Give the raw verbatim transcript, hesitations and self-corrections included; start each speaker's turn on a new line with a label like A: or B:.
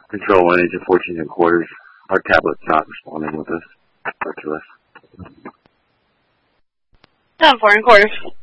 A: Control one, Agent fourteen headquarters. Our tablet's not responding with us, or to us.
B: ten four in quarters.